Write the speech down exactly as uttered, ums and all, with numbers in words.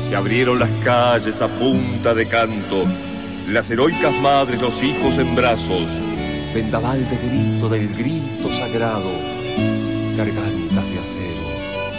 Se abrieron las calles a punta de canto, las heroicas madres, los hijos en brazos, vendaval de grito del grito sagrado, gargantas de acero,